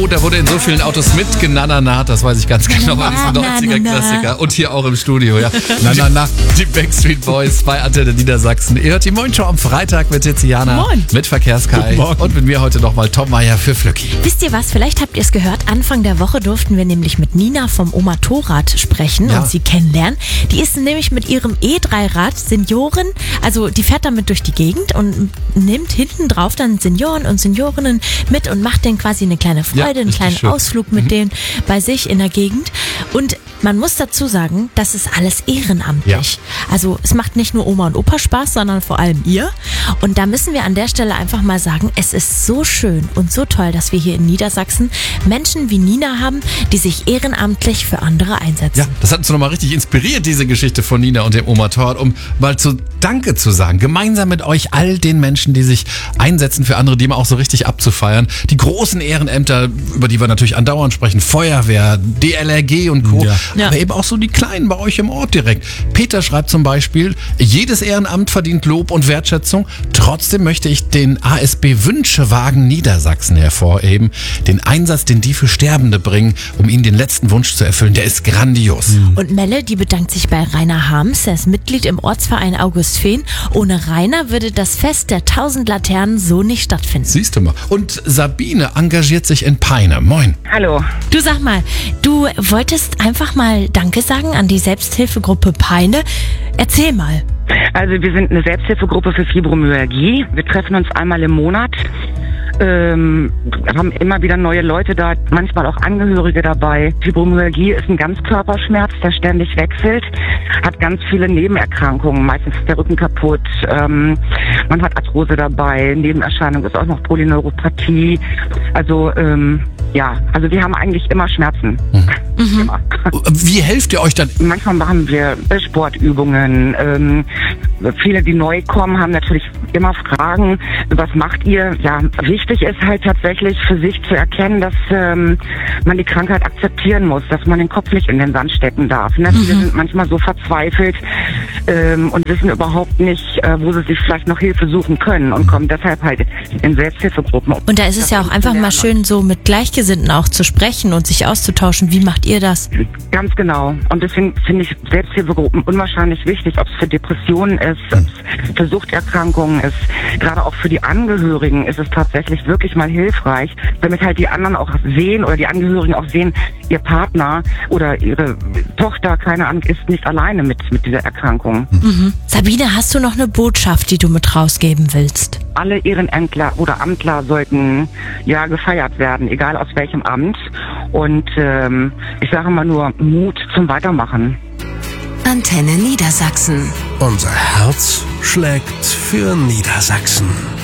der wurde in so vielen Autos mitgenananat, das weiß ich ganz genau. Das ist ein 90er-Klassiker. Und hier auch im Studio, ja. Die Backstreet Boys bei Antenne Niedersachsen. Ihr hört die Moin-Show am Freitag mit Tiziana, Moin. mit Verkehrskai und mit mir heute nochmal Tom Meier für Flücki. Wisst ihr was, vielleicht habt ihr es gehört, Anfang der Woche durften wir nämlich mit Nina vom Oma-Torrad sprechen und sie kennenlernen. Die ist nämlich mit ihrem E3-Rad Senioren, also die fährt damit durch die Gegend und nimmt hinten drauf dann Senioren und Seniorinnen mit und macht denen quasi eine kleine Freude, einen kleinen Ausflug mit denen bei sich in der Gegend. Und man muss dazu sagen, das ist alles ehrenamtlich. Ja. Also es macht nicht nur Oma und Opa Spaß, sondern vor allem ihr. Und da müssen wir an der Stelle einfach mal sagen, es ist so schön und so toll, dass wir hier in Niedersachsen Menschen wie Nina haben, die sich ehrenamtlich für andere einsetzen. Ja, das hat uns nochmal richtig inspiriert, diese Geschichte von Nina und dem Oma-Torrad, um mal Danke zu sagen. Gemeinsam mit euch all den Menschen, die sich einsetzen für andere, die mal auch so richtig abzufeiern. Die großen Ehrenämter, über die wir natürlich andauernd sprechen, Feuerwehr, DLRG und Co. Ja. Aber eben auch so die Kleinen bei euch im Ort direkt. Peter schreibt zum Beispiel, jedes Ehrenamt verdient Lob und Wertschätzung. Trotzdem möchte ich den ASB Wünschewagen Niedersachsen hervorheben. Den Einsatz, den die für Sterbende bringen, um ihnen den letzten Wunsch zu erfüllen, der ist grandios. Und Melle, die bedankt sich bei Rainer Harms. Er ist Mitglied im Ortsverein August Fehn. Ohne Rainer würde das Fest der 1000 Laternen so nicht stattfinden. Siehst du mal. Und Sabine engagiert sich in Peine. Moin. Hallo. Du sag mal, du wolltest einfach mal Danke sagen an die Selbsthilfegruppe Peine. Erzähl mal. Also wir sind eine Selbsthilfegruppe für Fibromyalgie. Wir treffen uns einmal im Monat. Haben immer wieder neue Leute da, manchmal auch Angehörige dabei. Fibromyalgie ist ein Ganzkörperschmerz, der ständig wechselt, hat ganz viele Nebenerkrankungen. Meistens ist der Rücken kaputt, man hat Arthrose dabei, Nebenerscheinung ist auch noch Polyneuropathie. Also also wir haben eigentlich immer Schmerzen. Immer. Wie helft ihr euch dann? Manchmal machen wir Sportübungen. Viele, die neu kommen, haben natürlich immer Fragen, was macht ihr? Ja, wichtig ist halt tatsächlich für sich zu erkennen, dass man die Krankheit akzeptieren muss, dass man den Kopf nicht in den Sand stecken darf. Ne? Wir sind manchmal so verzweifelt und wissen überhaupt nicht, wo sie sich vielleicht noch Hilfe suchen können und kommen deshalb halt in Selbsthilfegruppen. Und da ist es ja auch einfach mal schön, so mit Gleichgesinnten auch zu sprechen und sich auszutauschen. Wie macht ihr das? Ganz genau. Und deswegen finde ich Selbsthilfegruppen unwahrscheinlich wichtig, ob es für Depressionen ist, ob es für Suchterkrankungen ist. Gerade auch für die Angehörigen ist es tatsächlich wirklich mal hilfreich, damit halt die anderen auch sehen oder die Angehörigen auch sehen, ihr Partner oder ihre Tochter, keine Ahnung, ist nicht alleine mit dieser Erkrankung. Sabine, hast du noch eine Botschaft, die du mit rausgeben willst? Alle Ehrenämtler oder Amtler sollten gefeiert werden, egal aus welchem Amt. Und ich sage mal nur Mut zum Weitermachen. Antenne Niedersachsen. Unser Herz schlägt für Niedersachsen.